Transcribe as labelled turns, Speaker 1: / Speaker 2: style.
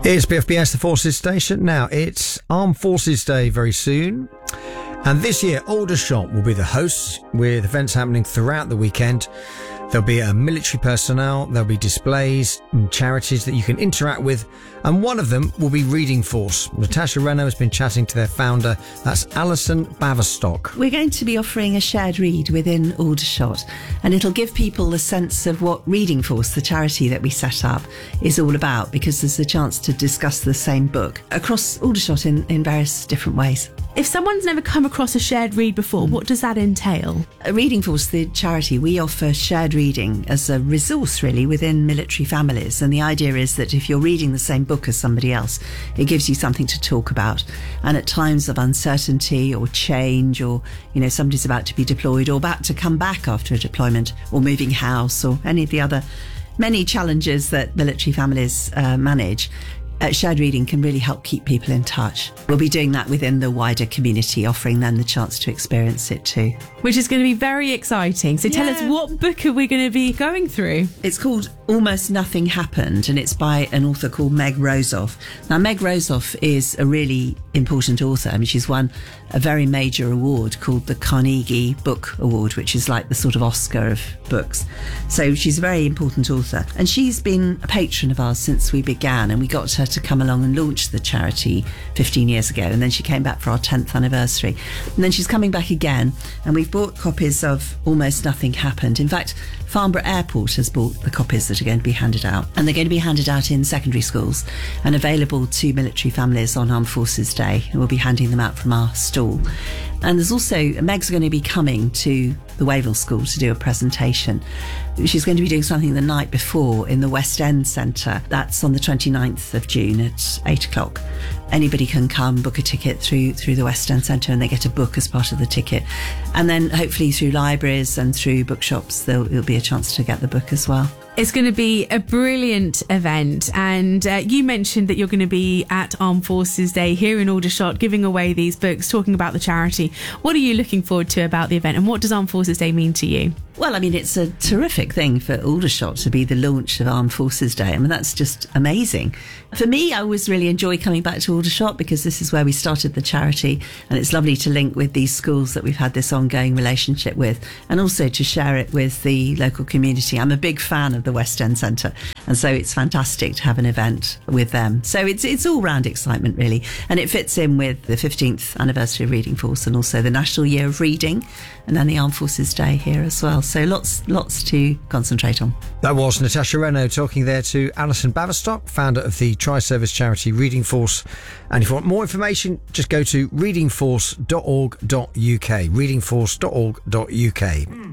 Speaker 1: It's BFBS, the Forces Station. Now, it's Armed Forces Day very soon. And this year, Aldershot will be the host, with events happening throughout the weekend. There'll be military personnel, there'll be displays and charities that you can interact with, and one of them will be Reading Force. Natasha Renaud has been chatting to their founder, that's Alison Baverstock.
Speaker 2: We're going to be offering a shared read within Aldershot, and it'll give people a sense of what Reading Force, the charity that we set up, is all about, because there's a chance to discuss the same book across Aldershot in various different ways.
Speaker 3: If someone's never come across a shared read before, what does that entail?
Speaker 2: Reading Force, the charity, we offer shared reading as a resource really within military families, and the idea is that if you're reading the same book as somebody else, it gives you something to talk about. And at times of uncertainty or change, or somebody's about to be deployed or about to come back after a deployment, or moving house, or any of the other many challenges that military families manage, shared reading can really help keep people in touch. We'll be doing that within the wider community, offering them the chance to experience it too.
Speaker 3: Which is going to be very exciting. So tell us, what book are we going to be going through?
Speaker 2: It's called Almost Nothing Happened, and it's by an author called Meg Rosoff. Now, Meg Rosoff is a really important author. I mean, she's won a very major award called the Carnegie Book Award, which is like the sort of Oscar of books. So she's a very important author. And she's been a patron of ours since we began, and we got her to come along and launch the charity 15 years ago. And then she came back for our 10th anniversary. And then she's coming back again, and we've bought copies of Almost Nothing Happened. In fact, Farnborough Airport has bought the copies that are going to be handed out, and they're going to be handed out in secondary schools and available to military families on Armed Forces Day, and we'll be handing them out from our stall. And there's also, Meg's going to be coming to the Wavell School to do a presentation. She's going to be doing something the night before in the West End Centre. That's on the 29th of June at 8 o'clock. Anybody can come, book a ticket through the West End Centre, and they get a book as part of the ticket. And then hopefully through libraries and through bookshops, there'll be a chance to get the book as well.
Speaker 3: It's going to be a brilliant event, and you mentioned that you're going to be at Armed Forces Day here in Aldershot, giving away these books, talking about the charity. What are you looking forward to about the event, and what does Armed Forces Day mean to you?
Speaker 2: Well, I mean, it's a terrific thing for Aldershot to be the launch of Armed Forces Day. I mean, that's just amazing. For me, I always really enjoy coming back to Aldershot because this is where we started the charity, and it's lovely to link with these schools that we've had this ongoing relationship with, and also to share it with the local community. I'm a big fan of the West End Centre, and so it's fantastic to have an event with them. So it's all round excitement really, and it fits in with the 15th anniversary of Reading Force and also the National Year of Reading, and then the Armed Forces Day here as well. So lots to concentrate on.
Speaker 1: That was Natasha Renaud talking there to Alison Baverstock, founder of the tri-service charity Reading Force. And if you want more information, just go to readingforce.org.uk, readingforce.org.uk.